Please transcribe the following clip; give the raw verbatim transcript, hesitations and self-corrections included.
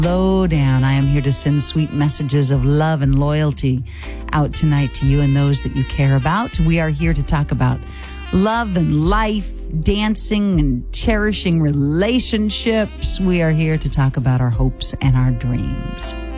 Lowdown. I am here to send sweet messages of love and loyalty out tonight to you and those that you care about. We are here to talk about love and life, dancing and cherishing relationships. We are here to talk about our hopes and our dreams.